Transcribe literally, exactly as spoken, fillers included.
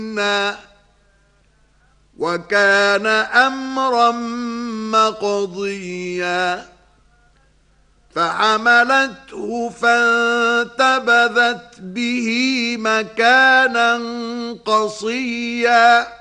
وكان أمرا مقضيا فحملته فانتبذت به مكانا قصيا